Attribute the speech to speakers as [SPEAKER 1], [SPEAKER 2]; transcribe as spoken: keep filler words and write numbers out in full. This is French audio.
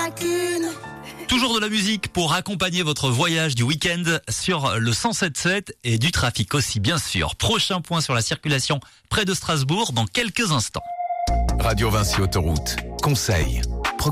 [SPEAKER 1] pas qu'une.
[SPEAKER 2] Toujours de la musique pour accompagner votre voyage du week-end sur le cent sept sept et du trafic aussi, bien sûr. Prochain point sur la circulation près de Strasbourg dans quelques instants.
[SPEAKER 3] Radio Vinci Autoroute. Conseil.